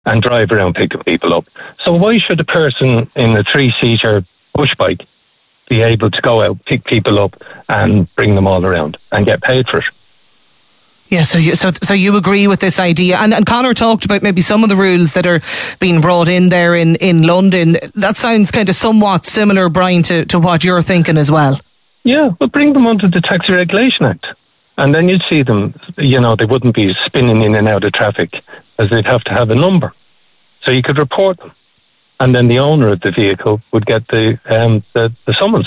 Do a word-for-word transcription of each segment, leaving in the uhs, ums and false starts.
and drive around picking people up. So why should a person in a three-seater push bike be able to go out, pick people up and bring them all around and get paid for it? Yeah, so you, so so you agree with this idea, and and Conor talked about maybe some of the rules that are being brought in there in, in London. That sounds kind of somewhat similar, Brian, to, to what you're thinking as well. Yeah, but bring them under the Taxi Regulation Act, and then you'd see them. You know, they wouldn't be spinning in and out of traffic, as they'd have to have a number, so you could report them, and then the owner of the vehicle would get the um the, the summons.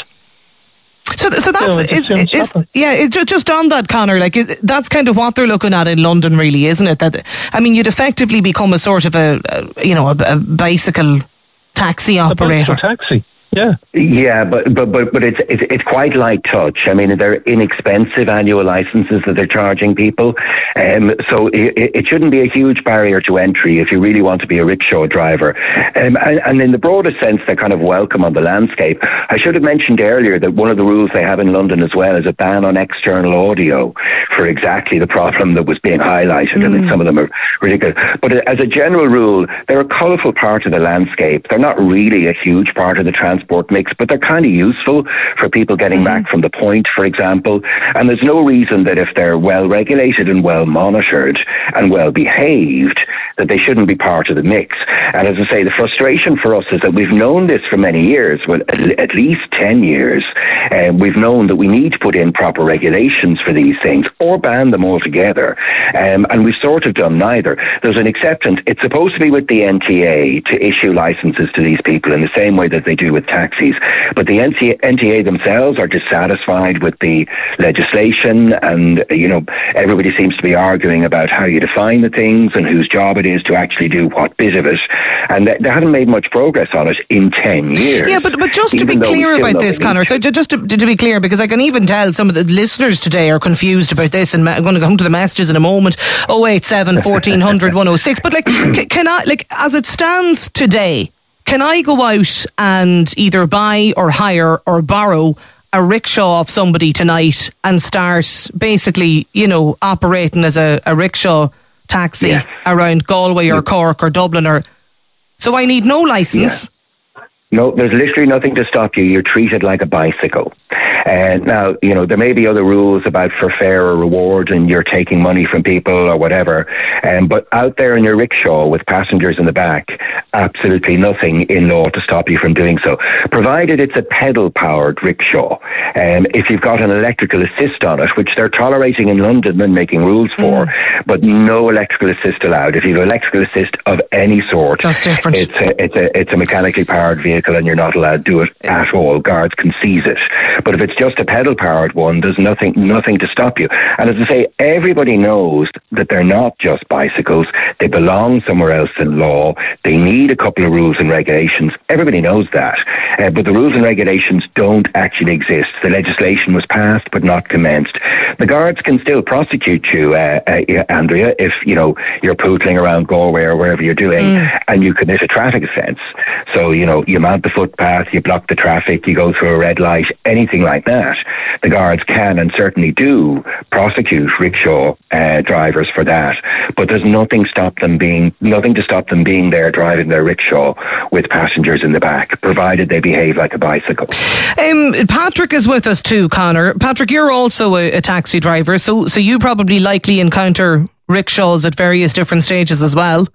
So, so that's you know, is, is, is, yeah. It's just, just on that, Conor. Like is, that's kind of what they're looking at in London, really, isn't it? That I mean, you'd effectively become a sort of a, a you know, a, a bicycle taxi operator. A bicycle taxi. Yeah, yeah, but but but but it's it's it's quite light touch. I mean, they're inexpensive annual licenses that they're charging people, um, so it, it shouldn't be a huge barrier to entry if you really want to be a rickshaw driver. Um, and, and in the broadest sense, they're kind of welcome on the landscape. I should have mentioned earlier that one of the rules they have in London as well is a ban on external audio for exactly the problem that was being highlighted. Mm. I mean, some of them are ridiculous. But as a general rule, they're a colourful part of the landscape. They're not really a huge part of the transport mix, but they're kind of useful for people getting mm. back from the point, for example. And there's no reason that if they're well regulated and well monitored and well behaved, that they shouldn't be part of the mix. And as I say, the frustration for us is that we've known this for many years, well, at least ten years. Uh, we've known that we need to put in proper regulations for these things or ban them altogether. Um, and we've sort of done neither. There's an acceptance. It's supposed to be with the N T A to issue licenses to these people in the same way that they do with taxis. But the N T A themselves are dissatisfied with the legislation, and, you know, everybody seems to be arguing about how you define the things and whose job it is to actually do what bit of it. And they, they haven't made much progress on it in ten years. Yeah, but, but just to be clear about this, Conor, so just to, to be clear, because I can even tell some of the listeners today are confused about this, and I'm going to come to the messages in a moment, oh eight seven, fourteen hundred, one oh six. But like, can I, like, as it stands today, can I go out and either buy or hire or borrow a rickshaw off somebody tonight and start basically, you know, operating as a, a rickshaw taxi yes. around Galway or Cork or Dublin? Or so I need no licence. Yeah. No, there's literally nothing to stop you. You're treated like a bicycle. And uh, now, you know, there may be other rules about for fare or reward and you're taking money from people or whatever. Um, but out there in your rickshaw with passengers in the back, absolutely nothing in law to stop you from doing so, provided it's a pedal-powered rickshaw. Um, if you've got an electrical assist on it, which they're tolerating in London and making rules for, mm. but no electrical assist allowed. If you have electrical assist of any sort, that's different. It's a, it's a, it's a mechanically powered vehicle and you're not allowed to do it at all. Guards can seize it. But if it's just a pedal-powered one, there's nothing nothing to stop you. And as I say, everybody knows that they're not just bicycles. They belong somewhere else in law. They need a couple of rules and regulations. Everybody knows that. Uh, but the rules and regulations don't actually exist. The legislation was passed but not commenced. The guards can still prosecute you, uh, uh, Andrea, if, you know, you're pootling around Galway or wherever you're doing mm. and you commit a traffic offence. So, you know, you mount the footpath, you block the traffic, you go through a red light, anything like that. The guards can and certainly do prosecute rickshaw uh, drivers for that. But there's nothing stop them being nothing to stop them being there driving their rickshaw with passengers in the back, provided they behave like a bicycle. Um, Patrick is with us too, Conor. Patrick, you're also a, a taxi driver, so so you probably likely encounter rickshaws at various different stages as well.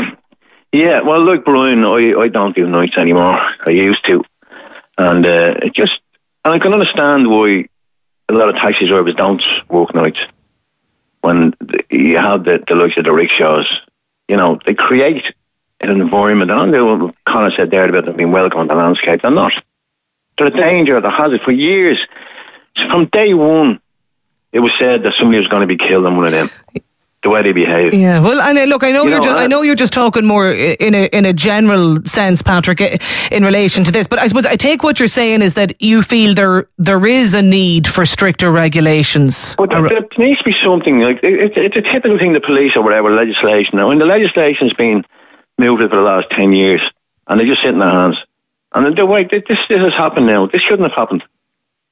Yeah, well, look, Brian, I, I don't do nights anymore. I used to. And uh, it just, and I can understand why a lot of taxi drivers don't work nights. When you have the, the likes of the rickshaws, you know, they create an environment. And I know what Conor said there about them being welcome on the landscape. They're not. They're a danger. They're hazard for years. From day one, it was said that somebody was going to be killed on one of them. The way they behave. Yeah, well, and uh, look, I know you you're know, just, uh, I know you're just talking more in a in a general sense, Patrick, in relation to this. But I suppose I take what you're saying is that you feel there there is a need for stricter regulations. But there, there needs to be something like it, it's a typical thing. The police or whatever legislation. Now, when the legislation's been mooted for the last ten years, and they just sit in their hands, and they're wait, this this has happened now. This shouldn't have happened.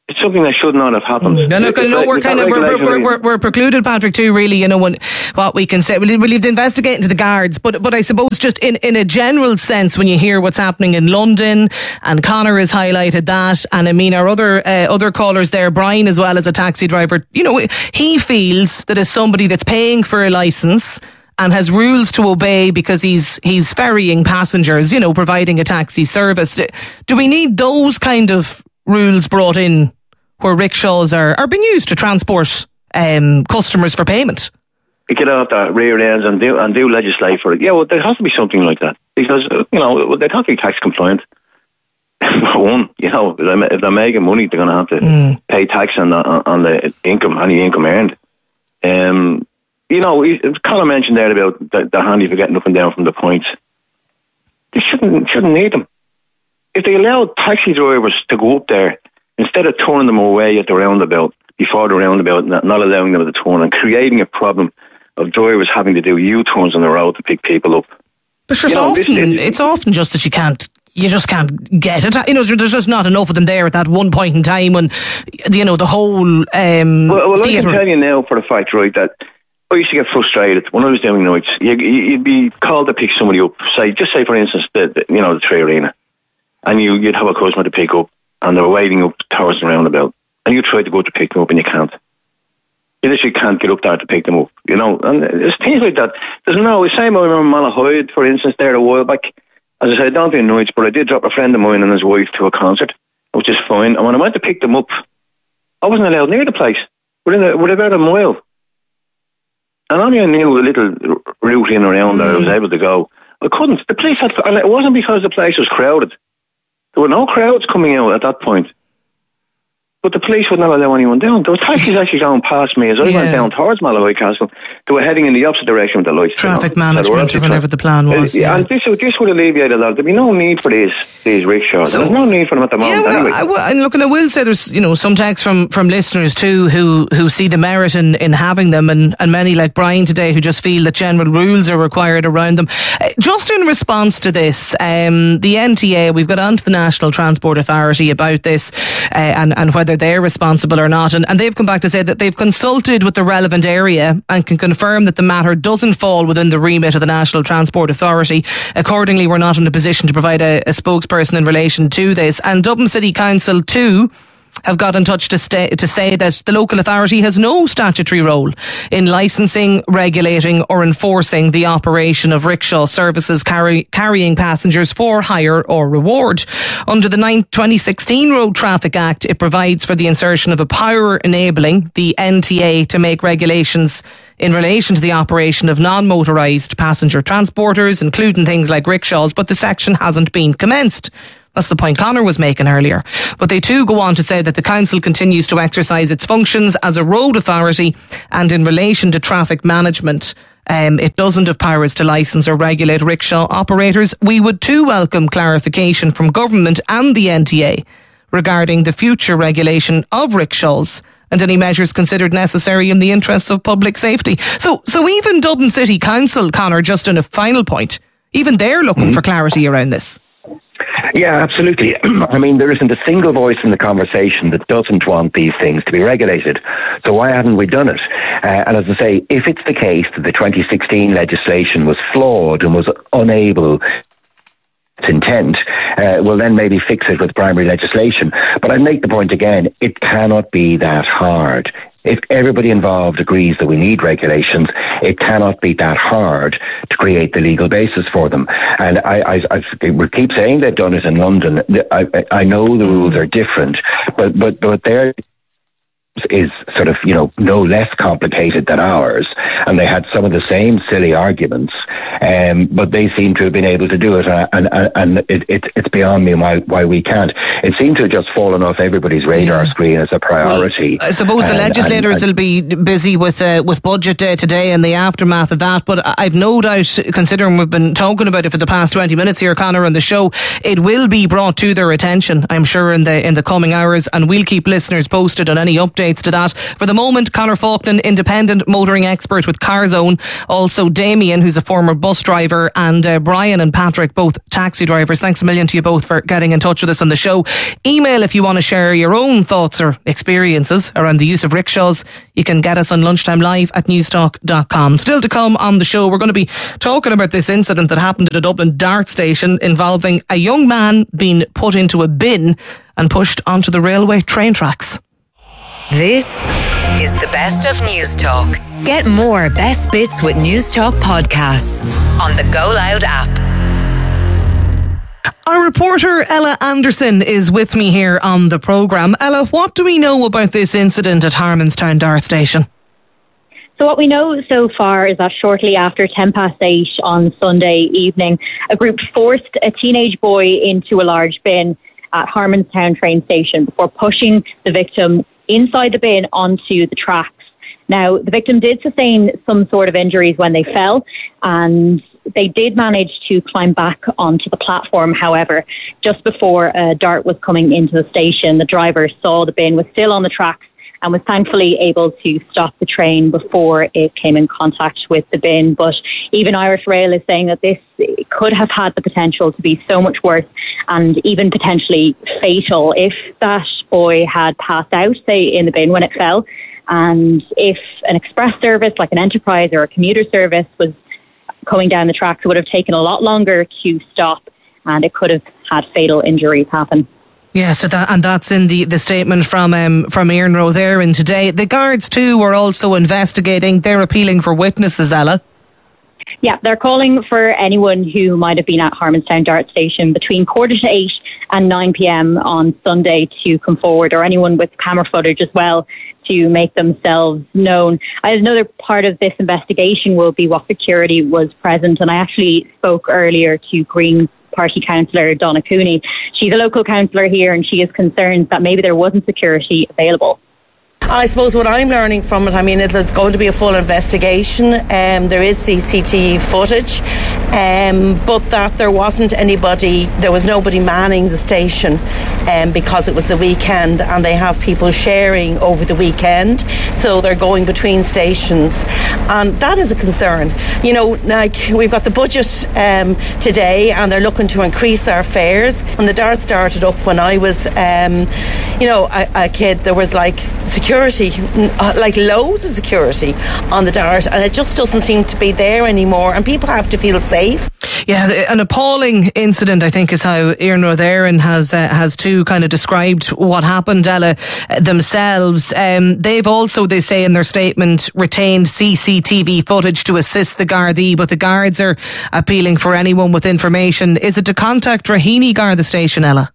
It's something that should not have happened. Mm. No, no, no, no, we're kind of we're, we're, we're, we're precluded, Patrick, too. Really, you know, when, what we can say. We'll, we'll leave to investigate into the guards, but but I suppose just in, in a general sense, when you hear what's happening in London, and Conor has highlighted that, and I mean our other uh, other callers there, Brian as well as a taxi driver. You know, he feels that as somebody that's paying for a licence and has rules to obey because he's he's ferrying passengers, you know, providing a taxi service. Do we need those kind of rules brought in where rickshaws are, are being used to transport um, customers for payment? You get out that rear ends and do and do legislate for it. Yeah, well, there has to be something like that because uh, you know they have to be tax compliant. For one, you know, if they're making money, they're going to have to mm. pay tax on the on the income, any income earned. Um, you know, Colin mentioned there about the, the handy for getting up and down from the points. They shouldn't shouldn't need them. If they allowed taxi drivers to go up there, instead of turning them away at the roundabout, before the roundabout, not, not allowing them to turn and creating a problem of drivers having to do U-turns on the road to pick people up. But sure, know, often, is, it's often just that you can't, you just can't get it. You know, there's just not enough of them there at that one point in time when, you know, the whole um, Well, well I theatre. can tell you now for the fact, right, that I used to get frustrated when I was doing nights. You, you'd be called to pick somebody up, say, just say for instance, the, the you know, the Three Arena, and you, you'd have a customer to pick up, and they're waiting up towards the roundabout, and you try to go to pick them up and you can't. You literally can't get up there to pick them up, you know. And there's things like that. There's no, the same I remember Malahide, for instance, there a while back. As I said, I don't do nights, but I did drop a friend of mine and his wife to a concert, which is fine. And when I went to pick them up, I wasn't allowed near the place. Within a, within about a mile. And only I knew a little route in and around mm. there I was able to go. I couldn't. The place had, and it wasn't because the place was crowded. There were no crowds coming out at that point. But the police would not allow anyone down. There were taxis actually going past me as I yeah. went down towards Malahide Castle. They were heading in the opposite direction with the lights. Traffic you know? management or whatever the plan was. Uh, yeah. And this, this would alleviate a lot. There'd be no need for these these rickshaws. So, there's no need for them at the moment yeah, well, anyway. I, well, and look, and I will say there's you know some texts from, from listeners too who, who see the merit in, in having them, and, and many like Brian today who just feel that general rules are required around them. Uh, just in response to this, um, the N T A, we've got onto the National Transport Authority about this uh, and, and whether they're responsible or not, and, and they've come back to say that they've consulted with the relevant area and can confirm that the matter doesn't fall within the remit of the National Transport Authority. Accordingly, we're not in a position to provide a, a spokesperson in relation to this. And Dublin City Council too have got in touch to, stay, to say that the local authority has no statutory role in licensing, regulating or enforcing the operation of rickshaw services carry, carrying passengers for hire or reward. Under the twenty sixteen Road Traffic Act, it provides for the insertion of a power enabling the N T A to make regulations in relation to the operation of non-motorised passenger transporters, including things like rickshaws, but the section hasn't been commenced. That's the point Conor was making earlier. But they too go on to say that the council continues to exercise its functions as a road authority, and in relation to traffic management, um, it doesn't have powers to licence or regulate rickshaw operators. We would too welcome clarification from government and the N T A regarding the future regulation of rickshaws and any measures considered necessary in the interests of public safety. So, so even Dublin City Council, Conor, just on a final point, even they're looking mm-hmm. for clarity around this. Yeah, absolutely. I mean, there isn't a single voice in the conversation that doesn't want these things to be regulated. So why haven't we done it? Uh, and as I say, if it's the case that the twenty sixteen legislation was flawed and was unable intent, uh, we'll then maybe fix it with primary legislation. But I make the point again, it cannot be that hard. If everybody involved agrees that we need regulations, it cannot be that hard to create the legal basis for them. And I, I, I we keep saying they've done it in London. I, I know the rules are different, but but but there is sort of, you know, no less complicated than ours, and they had some of the same silly arguments, um, but they seem to have been able to do it, uh, and and, and it, it, it's beyond me why why we can't. It seemed to have just fallen off everybody's radar yeah. screen as a priority. Well, I suppose the and, legislators and, and, will be busy with uh, with budget day today and the aftermath of that, but I've no doubt, considering we've been talking about it for the past twenty minutes here, Conor, on the show, it will be brought to their attention, I'm sure, in the in the coming hours, and we'll keep listeners posted on any updates updates to that. For the moment, Conor Faulkner, independent motoring expert with CarZone. Also Damien, who's a former bus driver, and uh, Brian and Patrick, both taxi drivers. Thanks a million to you both for getting in touch with us on the show. Email if you want to share your own thoughts or experiences around the use of rickshaws. You can get us on lunchtime live at newstalk dot com. Still to come on the show, we're going to be talking about this incident that happened at a Dublin Dart station involving a young man being put into a bin and pushed onto the railway train tracks. This is the best of News Talk. Get more best bits with News Talk podcasts on the Go Loud app. Our reporter Ella Anderson is with me here on the programme. Ella, what do we know about this incident at Harmonstown Dart Station? So what we know so far is that shortly after ten past eight on Sunday evening, a group forced a teenage boy into a large bin at Harmonstown train station before pushing the victim inside the bin onto the tracks. Now, the victim did sustain some sort of injuries when they fell, and they did manage to climb back onto the platform. However, just before a dart was coming into the station, the driver saw the bin was still on the tracks and was thankfully able to stop the train before it came in contact with the bin. But even Irish Rail is saying that this could have had the potential to be so much worse and even potentially fatal if that boy had passed out, say, in the bin when it fell. And if an express service like an Enterprise or a commuter service was coming down the tracks, it would have taken a lot longer to stop, and it could have had fatal injuries happen. Yeah, so that, and that's in the, the statement from um, from Iarnród there in today. The guards too were also investigating. They're appealing for witnesses, Ella. Yeah, they're calling for anyone who might have been at Harmonstown Dart Station between quarter to eight and nine p.m. on Sunday to come forward, or anyone with camera footage as well to make themselves known. Another part of this investigation will be what security was present, and I actually spoke earlier to Green Party councillor Donna Cooney. She's a local councillor here, and she is concerned that maybe there wasn't security available. I suppose what I'm learning from it, I mean, there's going to be a full investigation. Um, there is C C T V footage, um, but that there wasn't anybody, there was nobody manning the station um, because it was the weekend, and they have people sharing over the weekend, so they're going between stations, and that is a concern. You know, like we've got the budget um, today, and they're looking to increase our fares. When the Dart started up, when I was, um, you know, a, a kid, there was like security. Like loads of security on the Dart, and it just doesn't seem to be there anymore, and people have to feel safe. Yeah, an appalling incident, I think, is how Iarnród Éireann has uh, has too kind of described what happened, Ella, themselves. Um, they've also, they say in their statement, retained C C T V footage to assist the Gardaí, but the guards are appealing for anyone with information. Is it to contact Raheny Garda Station, Ella?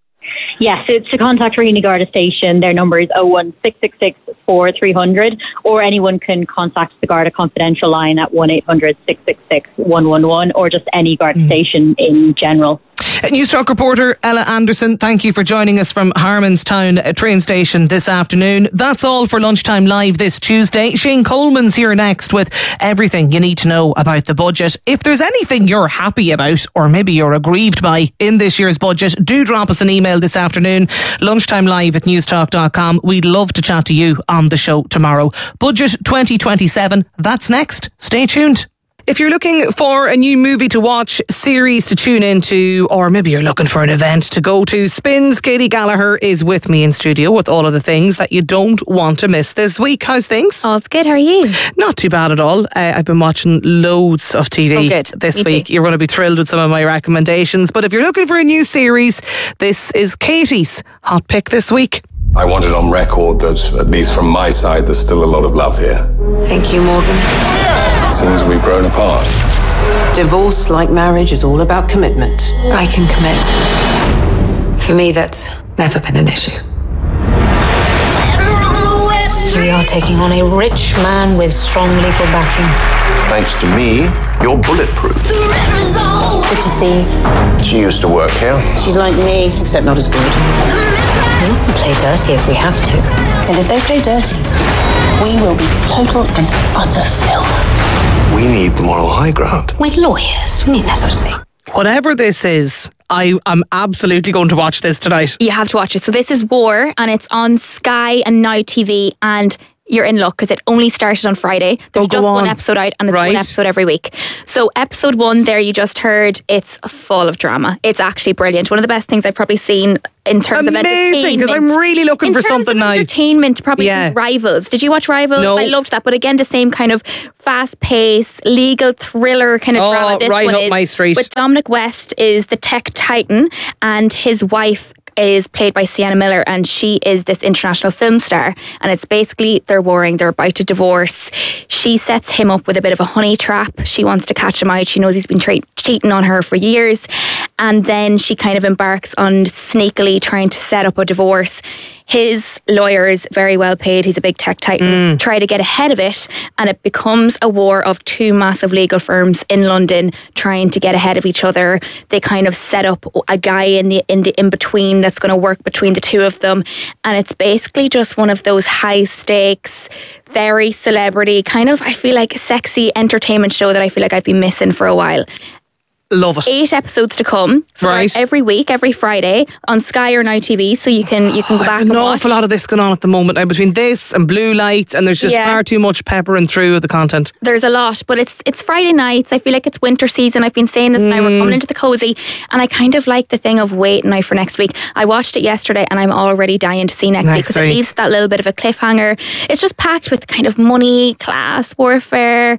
Yes, it's to contact Raheny Garda Station. Their number is oh one six six six four three hundred, or anyone can contact the Garda Confidential line at one eight hundred six six six one one one, or just any Garda mm. station in general. News Talk reporter Ella Anderson, thank you for joining us from Harmonstown train station this afternoon. That's all for Lunchtime Live this Tuesday. Shane Coleman's here next with everything you need to know about the budget. If there's anything you're happy about, or maybe you're aggrieved by in this year's budget, do drop us an email this afternoon, lunchtime live at newstalk dot com. We'd love to chat to you on the show tomorrow. Budget twenty twenty-seven, that's next. Stay tuned. If you're looking for a new movie to watch, series to tune into, or maybe you're looking for an event to go to, Spins Katie Gallagher is with me in studio with all of the things that you don't want to miss this week. How's things? Oh, it's good. How are you? Not too bad at all. Uh, I've been watching loads of T V oh, good. this me week. Too. You're going to be thrilled with some of my recommendations. But if you're looking for a new series, this is Katie's hot pick this week. I want it on record that, at least from my side, there's still a lot of love here. Thank you, Morgan. It seems we've grown apart. Divorce, like marriage, is all about commitment. I can commit. For me, that's never been an issue. We are taking on a rich man with strong legal backing. Thanks to me, you're bulletproof. Good to see you. She used to work here. She's like me, except not as good. We can play dirty if we have to. And if they play dirty, we will be total and utter filth. We need the moral high ground. We're lawyers. We need no such thing. Whatever this is, I am absolutely going to watch this tonight. You have to watch it. So this is War, and it's on Sky and Now T V, and you're in luck because it only started on Friday. There's oh, just on. one episode out, and it's right. one episode every week. So episode one there, you just heard, it's full of drama. It's actually brilliant. One of the best things I've probably seen in terms Amazing, of entertainment. because I'm really looking in for terms something of now. Entertainment, probably yeah. Rivals. Did you watch Rivals? No. I loved that. But again, the same kind of fast-paced, legal thriller kind of oh, drama. This right one up is my street. with Dominic West is the tech titan, and his wife is played by Sienna Miller, and she is this international film star, and it's basically they're warring, they're about to divorce. She sets him up with a bit of a honey trap. She wants to catch him out. She knows he's been tra- cheating on her for years, and then she kind of embarks on sneakily trying to set up a divorce. His lawyers, very well paid, he's a big tech titan, mm. try to get ahead of it, and it becomes a war of two massive legal firms in London trying to get ahead of each other. They kind of set up a guy in the in the in between that's going to work between the two of them, and it's basically just one of those high stakes, very celebrity kind of, I feel like, sexy entertainment show that I feel like I've been missing for a while. Love it. Eight episodes to come. So right. every week, every Friday on Sky or Now T V, so you can you can go back and watch. An awful lot of this going on at the moment now, between this and Blue Lights, and there's just yeah. far too much peppering through the content. There's a lot, but it's it's Friday nights. I feel like it's winter season. I've been saying this mm. now. We're coming into the cozy, and I kind of like the thing of waiting now for next week. I watched it yesterday, and I'm already dying to see next, next week because it leaves that little bit of a cliffhanger. It's just packed with kind of money, class, warfare,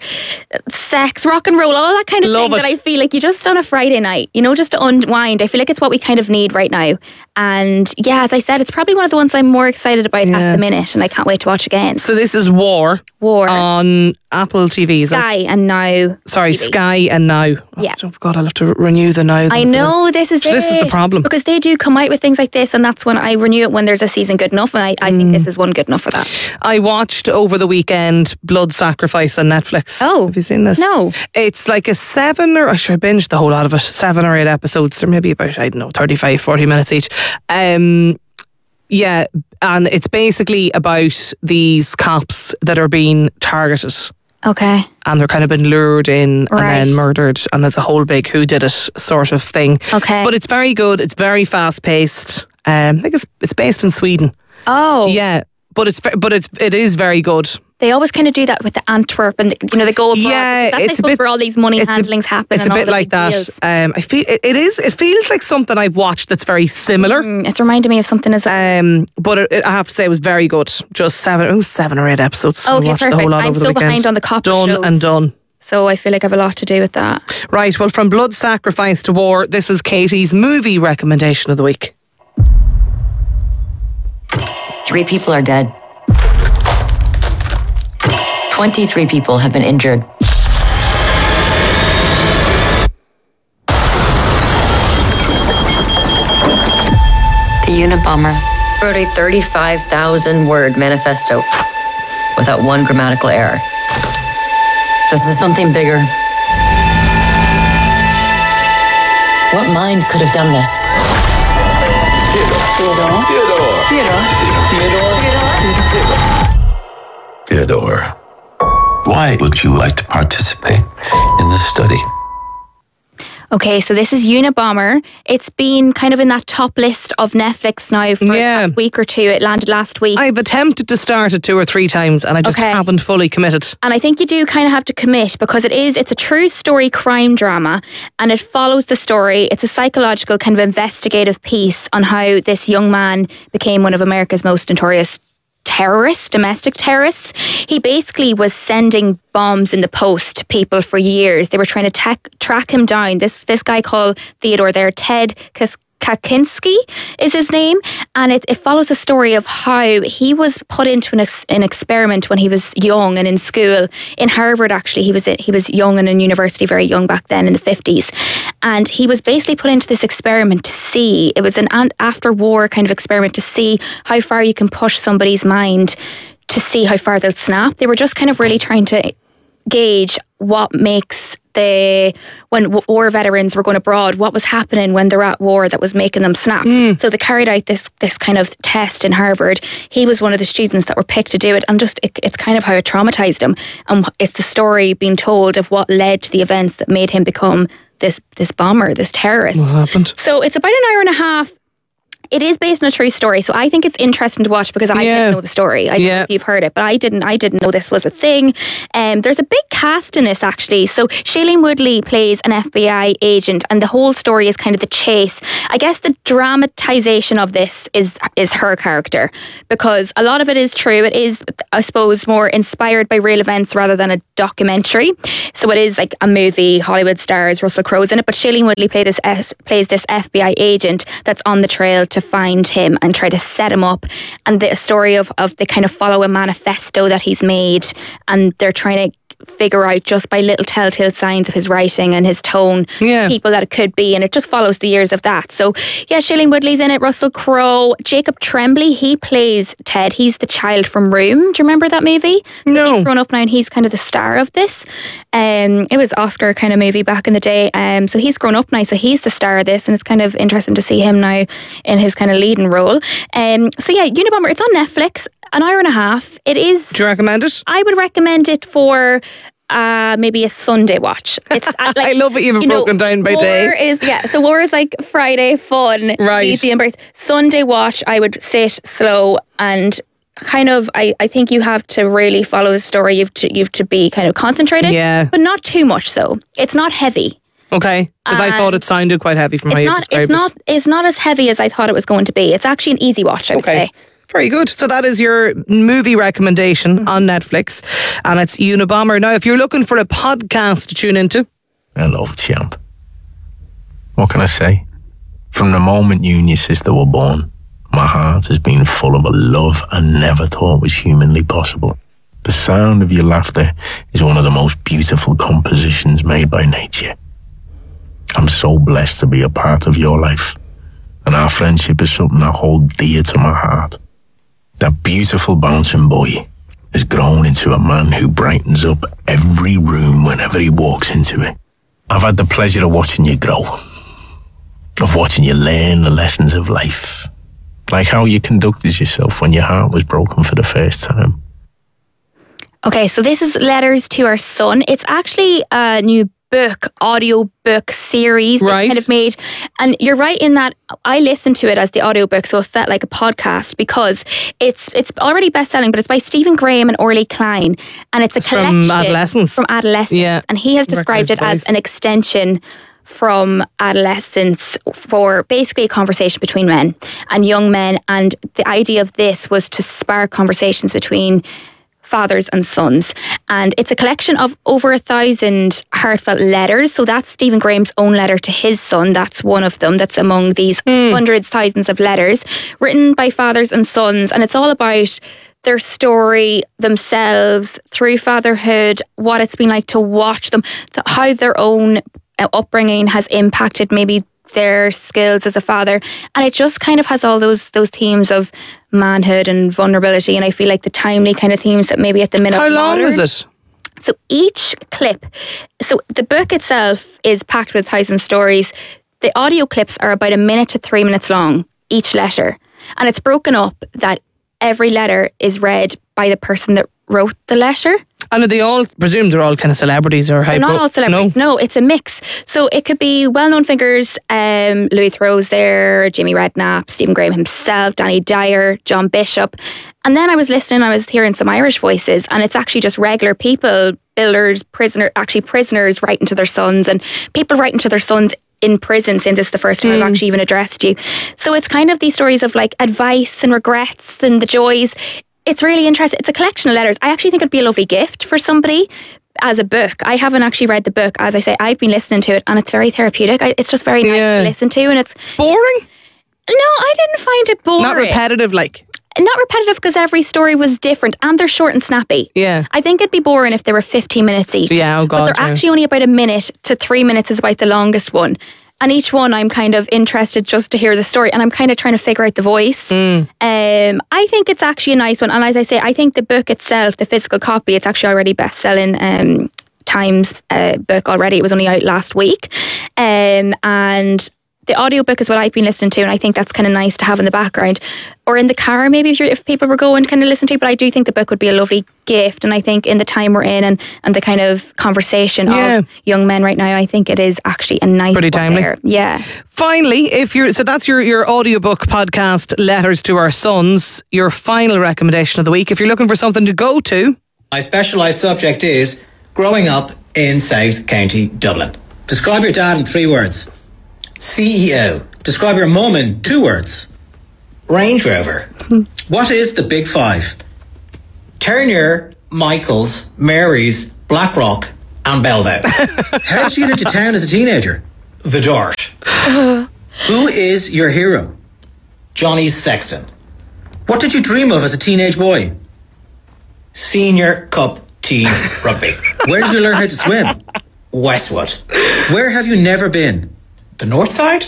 sex, rock and roll, all that kind of Love thing it. that I feel like you just on a Friday night, you know, just to unwind. I feel like it's what we kind of need right now. And yeah, as I said, it's probably one of the ones I'm more excited about yeah. at the minute, and I can't wait to watch again. So this is War. War. On Apple T V. Sky and Now. Sorry, T V. Sky and Now. Oh, yeah. Oh God, I'll have to renew the Now. I know, this is so it. This is the problem. Because they do come out with things like this, and that's when I renew it when there's a season good enough, and I, I mm. think this is one good enough for that. I watched over the weekend Blood Sacrifice on Netflix. Oh. Have you seen this? No. It's like a seven, or I should binge the whole lot of it, seven or eight episodes. They're maybe about, I don't know, thirty-five, forty minutes each. Um... Yeah, and it's basically about these cops that are being targeted. Okay. And they're kind of been lured in right. and then murdered, and there's a whole big whodunit sort of thing. Okay. But it's very good. It's very fast paced. Um, I think it's it's based in Sweden. Oh. Yeah, but it's but it's it is very good. They always kind of do that with the Antwerp, and the, you know, they go abroad. Yeah, that's it's I a bit, where all these money handlings a, happen. It's and a all bit the like that. deals. Um, I feel it, it is. It feels like something I've watched that's very similar. Mm, it's reminding me of something as um, but it, it, I have to say it was very good. Just seven, oh, seven or eight episodes. Okay, I watched perfect. the whole lot I'm over so the weekend. behind on the copper Done shows. and done. So I feel like I have a lot to do with that. Right. Well, from Blood Sacrifice to War, this is Katie's movie recommendation of the week. Three people are dead. twenty-three people have been injured. The Unabomber wrote a thirty-five thousand word manifesto without one grammatical error. This is something bigger. What mind could have done this? Theodore. Theodore. Theodore. Theodore. Theodore. Why would you like to participate in this study? Okay, so this is Unabomber. It's been kind of in that top list of Netflix now for yeah. a week or two. It landed last week. I've attempted to start it two or three times, and I just okay. haven't fully committed. And I think you do kind of have to commit, because it is, it's a true story crime drama, and it follows the story. It's a psychological kind of investigative piece on how this young man became one of America's most notorious terrorists, domestic terrorists. He basically was sending bombs in the post to people for years. They were trying to ta- track him down. This this guy called Theodore there, Ted Kas- Kaczynski is his name, and it, it follows a story of how he was put into an, ex- an experiment when he was young and in school in Harvard. Actually, he was he was young and in university, very young back then in the fifties, and he was basically put into this experiment to see. It was an after-war kind of experiment to see how far you can push somebody's mind, to see how far they'll snap. They were just kind of really trying to gauge what makes the when war veterans were going abroad, what was happening when they're at war that was making them snap. Mm. So they carried out this this kind of test in Harvard. He was one of the students that were picked to do it, and just it, it's kind of how it traumatized him. And it's the story being told of what led to the events that made him become this this bomber, this terrorist. What happened? So it's about an hour and a half. It is based on a true story, so I think it's interesting to watch because I yeah. didn't know the story. I don't yeah. know if you've heard it, but I didn't. I didn't know this was a thing. Um, there's a big cast in this actually. So Shailene Woodley plays an F B I agent, and the whole story is kind of the chase. I guess the dramatization of this is is her character, because a lot of it is true. It is, I suppose, more inspired by real events rather than a documentary. So it is like a movie. Hollywood stars, Russell Crowe's in it, but Shailene Woodley play this, plays this F B I agent that's on the trail to find him and try to set him up. And the story of, of they kind of follow a manifesto that he's made, and they're trying to figure out just by little telltale signs of his writing and his tone yeah. people that it could be, and it just follows the years of that. So yeah, Shailene Woodley's in it, Russell Crowe, Jacob Tremblay, he plays Ted. He's the child from Room. Do you remember that movie? No. So he's grown up now and he's kind of the star of this. Um, it was Oscar kind of movie back in the day. Um, so he's grown up now, so he's the star of this, and it's kind of interesting to see him now in his kind of leading role. Um, so yeah, Unabomber, it's on Netflix. An hour and a half. It is. Do you recommend it? I would recommend it for uh, maybe a Sunday watch. It's uh, like, I love it. You've you broken know, down by war day. Is yeah. So war is like Friday fun, right? Easy embrace. Sunday watch. I would sit slow and kind of. I, I think you have to really follow the story. You've to you've to be kind of concentrated. Yeah. But not too much. So it's not heavy. Okay, because I thought it sounded quite heavy from how you described it's not, it. It's not as heavy as I thought it was going to be. It's actually an easy watch, I would okay. say. Very good. So that is your movie recommendation mm-hmm. on Netflix, and it's Unabomber. Now, if you're looking for a podcast to tune into... Hello, champ. What can I say? From the moment you and your sister were born, my heart has been full of a love I never thought was humanly possible. The sound of your laughter is one of the most beautiful compositions made by nature. I'm so blessed to be a part of your life, and our friendship is something I hold dear to my heart. That beautiful bouncing boy has grown into a man who brightens up every room whenever he walks into it. I've had the pleasure of watching you grow, of watching you learn the lessons of life, like how you conducted yourself when your heart was broken for the first time. Okay, so this is Letters to Our Son. It's actually a new book, audio book series right. kind of made, and you're right in that I listened to it as the audiobook, so it felt like a podcast because it's it's already best-selling, but it's by Stephen Graham and Orly Klein, and it's a it's collection from adolescence from adolescence yeah. and he has described it as an extension from adolescence for basically a conversation between men and young men, and the idea of this was to spark conversations between fathers and sons. And it's a collection of over a thousand heartfelt letters. So that's Stephen Graham's own letter to his son. That's one of them that's among these mm. hundreds, thousands of letters written by fathers and sons. And it's all about their story themselves through fatherhood, what it's been like to watch them, how their own upbringing has impacted maybe their skills as a father. And it just kind of has all those those themes of manhood and vulnerability, and I feel like the timely kind of themes that maybe at the minute. How long is it? So each clip, so the book itself is packed with a thousand stories. The audio clips are about a minute to three minutes long, each letter, and it's broken up that every letter is read by the person that wrote the letter. And are they all, presume they're all kind of celebrities or They're not pro- all celebrities, no. no, it's a mix. So it could be well-known figures, um, Louis Theroux's there, Jimmy Redknapp, Stephen Graham himself, Danny Dyer, John Bishop. And then I was listening, I was hearing some Irish voices, and it's actually just regular people, builders, prisoner, actually prisoners writing to their sons, and people writing to their sons in prison saying this is the first time mm. I've actually even addressed you. So it's kind of these stories of like advice and regrets and the joys. It's really interesting. It's a collection of letters. I actually think it'd be a lovely gift for somebody as a book. I haven't actually read the book. As I say, I've been listening to it and it's very therapeutic. I, it's just very nice yeah. to listen to, and it's boring. No, I didn't find it boring. Not repetitive, like. Not repetitive because every story was different and they're short and snappy. Yeah. I think it'd be boring if they were fifteen minutes each. Yeah, oh God. But they're yeah. actually only about a minute to three minutes is about the longest one. And each one I'm kind of interested just to hear the story, and I'm kind of trying to figure out the voice. Mm. Um, I think it's actually a nice one. And as I say, I think the book itself, the physical copy, it's actually already best-selling um, Times uh, book already. It was only out last week. Um, and the audiobook is what I've been listening to, and I think that's kind of nice to have in the background or in the car maybe if, you're, if people were going to kind of listen to it. But I do think the book would be a lovely gift, and I think in the time we're in and, and the kind of conversation yeah. of young men right now, I think it is actually a nice pretty timely. There. Yeah. Finally, if you're so that's your, your audiobook podcast, Letters to Our Sons, your final recommendation of the week. If you're looking for something to go to. My specialised subject is growing up in South County Dublin. Describe your dad in three words. C E O. Describe your mum in two words. Range Rover. What is the big five? Turner, Michaels, Mary's, Blackrock and Bellevue. How did you get into town as a teenager? The Dart. Who is your hero? Johnny Sexton. What did you dream of as a teenage boy? Senior Cup team rugby. Where did you learn how to swim? Westwood. Where have you never been? The North Side?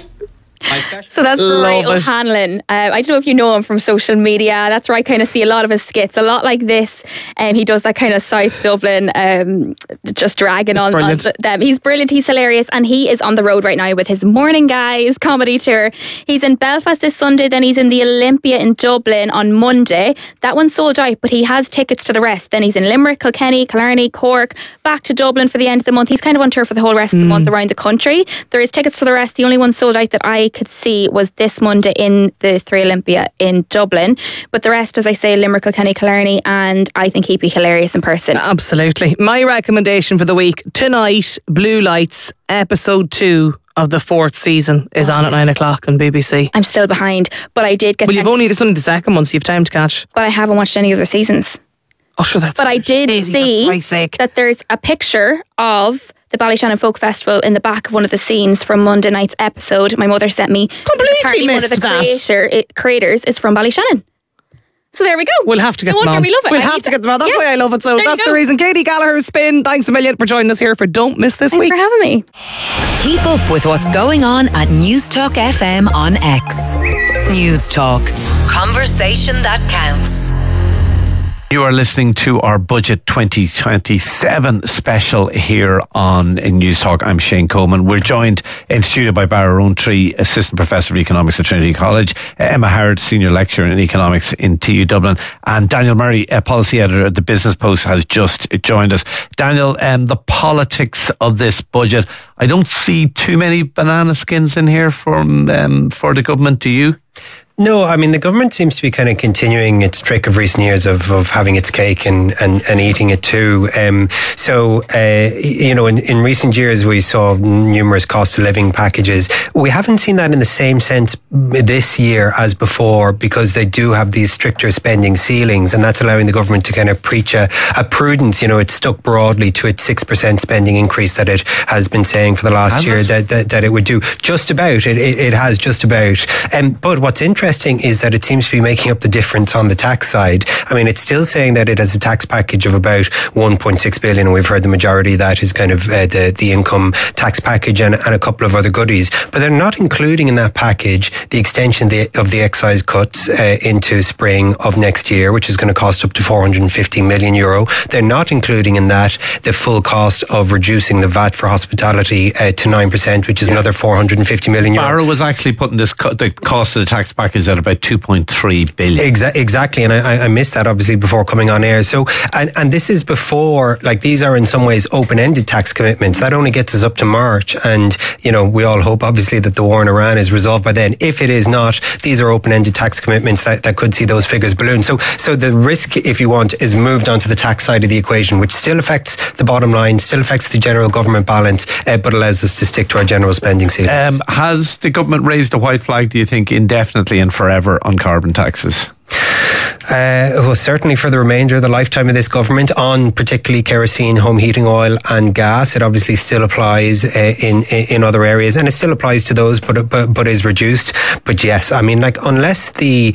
So that's Rory O'Hanlon. Uh, I don't know if you know him from social media. That's where I kind of see a lot of his skits. A lot like this. Um, he does that kind of South Dublin, um, just dragging on, on them. He's brilliant. He's hilarious. And he is on the road right now with his Morning Guys comedy tour. He's in Belfast this Sunday. Then he's in the Olympia in Dublin on Monday. That one's sold out, but he has tickets to the rest. Then he's in Limerick, Kilkenny, Killarney, Cork, back to Dublin for the end of the month. He's kind of on tour for the whole rest mm. of the month around the country. There is tickets for the rest. The only one sold out that I could see was this Monday in the Three Olympia in Dublin, but the rest, as I say, Limerick, Kilkenny, Killarney, and I think he'd be hilarious in person. Absolutely. My recommendation for the week tonight, Blue Lights episode two of the fourth season is on at nine o'clock on B B C. I'm still behind, but I did get well you've only this only the second one, so you've time to catch, but I haven't watched any other seasons. Oh sure, that's but I did see that there's a picture of the Ballyshannon Folk Festival in the back of one of the scenes from Monday night's episode. My mother sent me. Completely missed one of the that. Creator, it, creators is from Ballyshannon. So there we go. We'll have to get no them on. We love it. We'll I have to get them on. That's yeah. why I love it. So there that's the reason. Katie Gallagher, Spin, thanks a million for joining us here for Don't Miss This Thanks Week. Thanks for having me. Keep up with what's going on at News Talk F M on X. News Talk. Conversation that counts. You are listening to our Budget twenty twenty-seven special here on News Talk. I'm Shane Coleman. We're joined in studio by Barra Rowntree, Assistant Professor of Economics at Trinity College, Emma Howard, Senior Lecturer in Economics in T U Dublin, and Daniel Murray, a Policy Editor at the Business Post, has just joined us. Daniel, um, the politics of this budget. I don't see too many banana skins in here from um, for the government. Do you? No, I mean, the government seems to be kind of continuing its trick of recent years of, of having its cake and, and, and eating it too. Um, so, uh, you know, in, in recent years, we saw numerous cost of living packages. We haven't seen that in the same sense this year as before, because they do have these stricter spending ceilings, and that's allowing the government to kind of preach a, a prudence. You know, it's stuck broadly to its six percent spending increase that it has been saying for the last has year that, that, that it would do. Just about. It, it, it has just about. Um, but what's interesting is that it seems to be making up the difference on the tax side. I mean, it's still saying that it has a tax package of about one point six billion, and we've heard the majority of that is kind of uh, the, the income tax package and, and a couple of other goodies. But they're not including in that package the extension of the, of the excise cuts uh, into spring of next year, which is going to cost up to four hundred fifty million euro. They're not including in that the full cost of reducing the V A T for hospitality uh, to nine percent, which is another four hundred fifty million euro. Barrow was actually putting this co- the cost of the tax package at about two point three billion. Exa- exactly, and I, I missed that obviously before coming on air. So, and, and this is before, like, these are in some ways open-ended tax commitments. That only gets us up to March, and, you know, we all hope obviously that the war in Iran is resolved by then. If it is not, these are open-ended tax commitments that, that could see those figures balloon. So, so the risk, if you want, is moved onto the tax side of the equation, which still affects the bottom line, still affects the general government balance, uh, but allows us to stick to our general spending ceilings. Um, has the government raised a white flag, do you think, indefinitely and forever on carbon taxes? Uh, well, certainly for the remainder of the lifetime of this government, on particularly kerosene, home heating oil and gas. It obviously still applies uh, in in other areas, and it still applies to those, but but but is reduced. But yes, I mean, like, unless the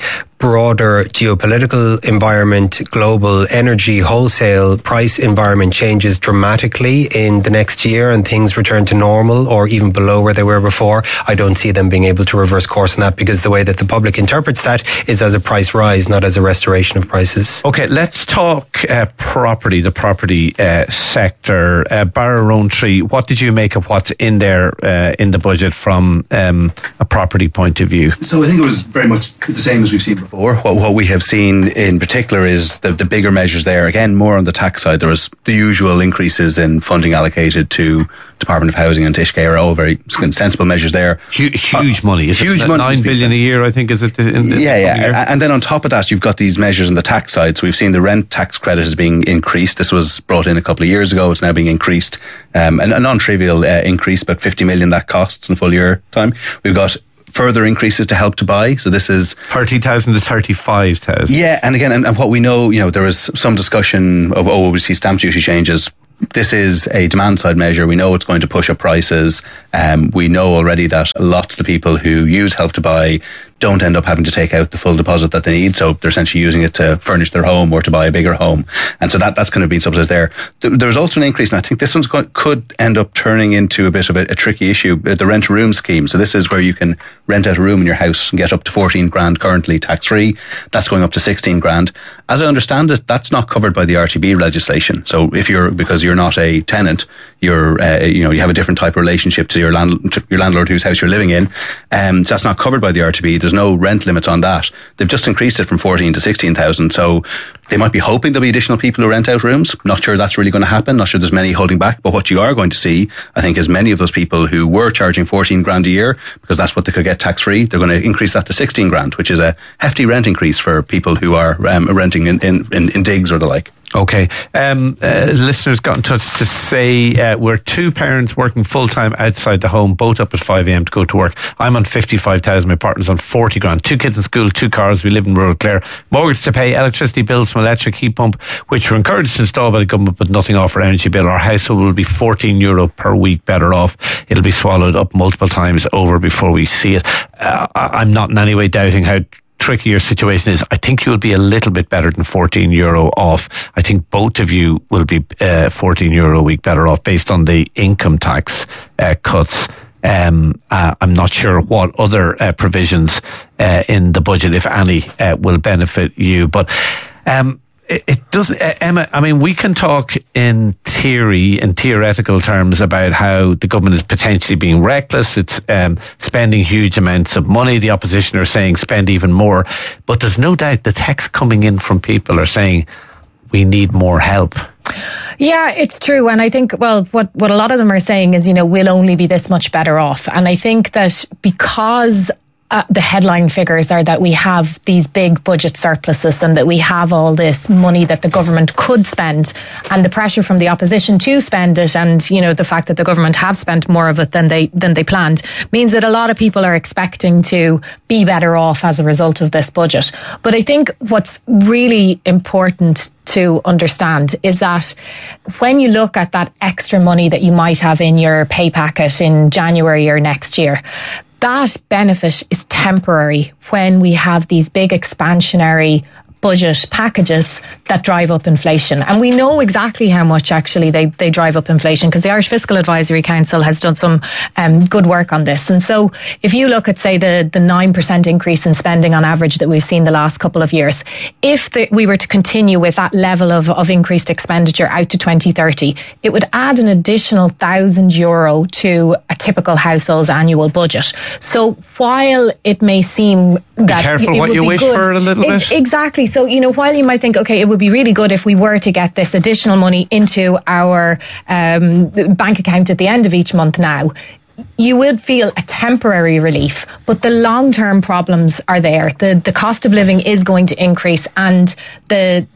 broader geopolitical environment, global energy wholesale price environment changes dramatically in the next year and things return to normal or even below where they were before, I don't see them being able to reverse course on that, because the way that the public interprets that is as a price rise, not as a restoration of prices. Okay, let's talk uh, property, the property uh, sector. Uh, Barra Rowntree, what did you make of what's in there uh, in the budget from um, a property point of view? So I think it was very much the same as we've seen before. What, what we have seen in particular is the, the bigger measures there. Again, more on the tax side. There was the usual increases in funding allocated to Department of Housing and Taoiseach, are all very sensible measures there. Huge, huge uh, money. Is huge it money. Nine billion a year, I think, is it? In the yeah, yeah. Year? And then on top of that, you've got these measures on the tax side. So we've seen the rent tax credit is being increased. This was brought in a couple of years ago. It's now being increased. Um, and a non-trivial uh, increase, about fifty million that costs in full year time. We've got further increases to Help to Buy. So this is thirty thousand to thirty-five thousand. Yeah, and again, and, and what we know, you know, there was some discussion of, oh, we see stamp duty changes. This is a demand side measure. We know it's going to push up prices. Um, we know already that lots of the people who use Help to Buy don't end up having to take out the full deposit that they need. So they're essentially using it to furnish their home or to buy a bigger home. And so that, that's kind of been subsidized there. There's also an increase, and I think this one's going, could end up turning into a bit of a, a tricky issue, the rent a room scheme. So this is where you can rent out a room in your house and get up to fourteen grand currently tax free. That's going up to sixteen grand. As I understand it, that's not covered by the R T B legislation. So if you're, because you're not a tenant, you're, uh, you know, you have a different type of relationship to your land, to your landlord whose house you're living in. Um, so that's not covered by the R T B. There's no rent limits on that. They've just increased it from fourteen to sixteen thousand. So they might be hoping there'll be additional people who rent out rooms. Not sure that's really going to happen. Not sure there's many holding back. But what you are going to see, I think, is many of those people who were charging fourteen grand a year because that's what they could get tax free. They're going to increase that to sixteen grand, which is a hefty rent increase for people who are um, renting in, in, in, in digs or the like. Okay. Um, uh, listeners got in touch to say uh, we're two parents working full-time outside the home, both up at five a.m. to go to work. I'm on fifty-five thousand, my partner's on forty grand. Two kids in school, two cars, we live in rural Clare. Mortgage to pay, electricity bills from electric heat pump, which we're encouraged to install by the government, but nothing off our energy bill. Our household will be fourteen euro per week better off. It'll be swallowed up multiple times over before we see it. Uh, I'm not in any way doubting how tricky your situation is. I think you'll be a little bit better than fourteen euro off. I think both of you will be uh, fourteen euro a week better off based on the income tax uh, cuts. Um, uh, I'm not sure what other uh, provisions uh, in the budget, if any, uh, will benefit you. But um, it, it does, uh, Emma, I mean, we can talk in theory, in theoretical terms, about how the government is potentially being reckless. It's um, spending huge amounts of money. The opposition are saying spend even more. But there's no doubt the texts coming in from people are saying we need more help. Yeah, it's true. And I think, well, what, what a lot of them are saying is, you know, we'll only be this much better off. And I think that because Uh, the headline figures are that we have these big budget surpluses and that we have all this money that the government could spend, and the pressure from the opposition to spend it, and you know the fact that the government have spent more of it than they than they planned, means that a lot of people are expecting to be better off as a result of this budget. But I think what's really important to understand is that when you look at that extra money that you might have in your pay packet in January or next year, that benefit is temporary when we have these big expansionary budget packages that drive up inflation. And we know exactly how much actually they, they drive up inflation, because the Irish Fiscal Advisory Council has done some um, good work on this. And so if you look at, say, the, the nine percent increase in spending on average that we've seen the last couple of years, if the, we were to continue with that level of, of increased expenditure out to twenty thirty, it would add an additional one thousand euro to a typical household's annual budget. So while it may seem that be careful it what would you be wish good, for a little it's, bit. Exactly. So, you know, while you might think, okay, it would be really good if we were to get this additional money into our um, bank account at the end of each month now, you would feel a temporary relief, but the long-term problems are there. The the cost of living is going to increase, and the the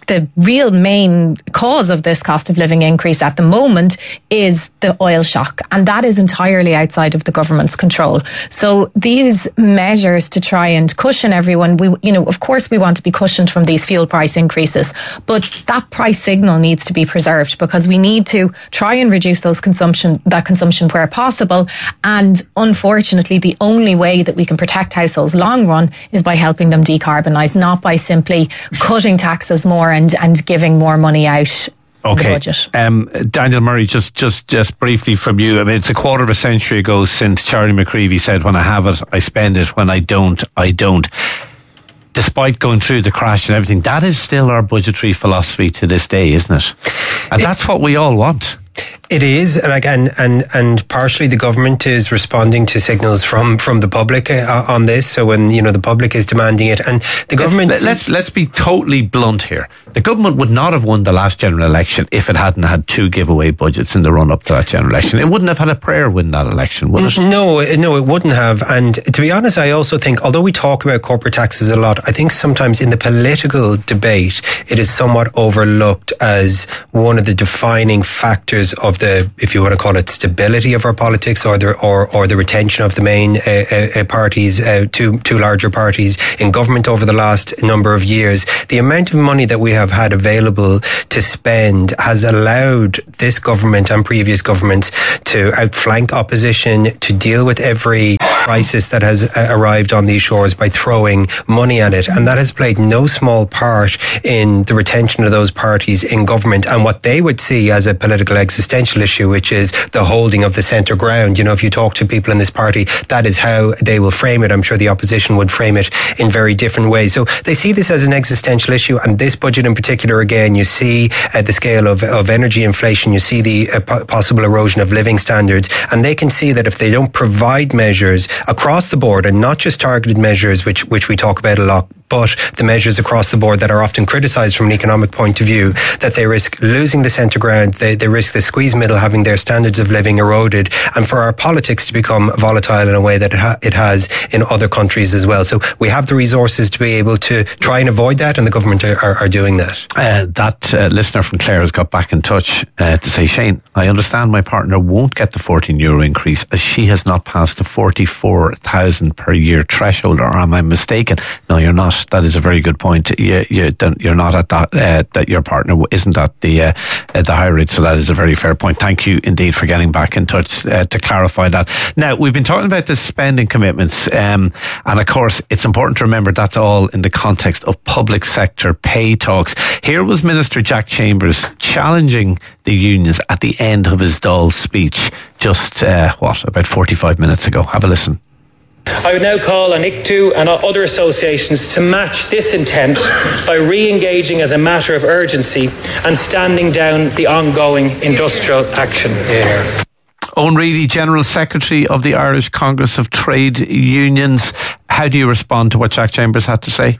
the real main cause of this cost of living increase at the moment is the oil shock, and that is entirely outside of the government's control. So these measures to try and cushion everyone, we, you know, of course we want to be cushioned from these fuel price increases, but that price signal needs to be preserved, because we need to try and reduce those consumption, that consumption where possible. And unfortunately, the only way that we can protect households long run is by helping them decarbonise, not by simply cutting taxes more and, and giving more money out. Okay, um, Daniel Murray, just, just, just briefly from you. I mean, it's a quarter of a century ago since Charlie McCreevy said, "When I have it, I spend it. When I don't, I don't." Despite going through the crash and everything, that is still our budgetary philosophy to this day, isn't it? And it, that's what we all want. It is, like, and and and partially the government is responding to signals from from the public uh, on this. So when, you know, the public is demanding it, and the government. Let, let's let's be totally blunt here. The government would not have won the last general election if it hadn't had two giveaway budgets in the run up to that general election. It wouldn't have had a prayer win that election, would it? No, no, it wouldn't have. And to be honest, I also think, although we talk about corporate taxes a lot, I think sometimes in the political debate it is somewhat overlooked as one of the defining factors of the, if you want to call it, stability of our politics, or the or or the retention of the main uh, uh, parties, uh, two two larger parties in government over the last number of years. The amount of money that we have had available to spend has allowed this government and previous governments to outflank opposition, to deal with every crisis that has uh, arrived on these shores by throwing money at it, and that has played no small part in the retention of those parties in government and what they would see as a political existential issue, which is the holding of the centre ground. You know, if you talk to people in this party, that is how they will frame it. I'm sure the opposition would frame it in very different ways. So they see this as an existential issue, and this budget in particular, again, you see uh, the scale of, of energy inflation, you see the uh, po- possible erosion of living standards, and they can see that if they don't provide measures across the board, and not just targeted measures, which which we talk about a lot, but the measures across the board that are often criticised from an economic point of view, that they risk losing the centre ground, they, they risk the squeeze middle having their standards of living eroded, and for our politics to become volatile in a way that it, ha- it has in other countries as well. So we have the resources to be able to try and avoid that, and the government are, are, are doing that. Uh, that uh, listener from Clare has got back in touch uh, to say, "Shane, I understand my partner won't get the fourteen euro increase as she has not passed the forty-four thousand per year threshold, or am I mistaken?" No, you're not. That is a very good point. You, you, you're not at that, uh, that your partner isn't at the, uh, at the higher rate, so that is a very fair point. Thank you indeed for getting back in touch uh, to clarify that. Now, we've been talking about the spending commitments, um, and of course, it's important to remember that's all in the context of public sector pay talks. Here was Minister Jack Chambers challenging the unions at the end of his Dáil speech, just, uh, what, about forty-five minutes ago. Have a listen. I would now call on I C T U and other associations to match this intent by re-engaging as a matter of urgency and standing down the ongoing industrial action. Yeah. Owen Reedy, General Secretary of the Irish Congress of Trade Unions. How do you respond to what Jack Chambers had to say?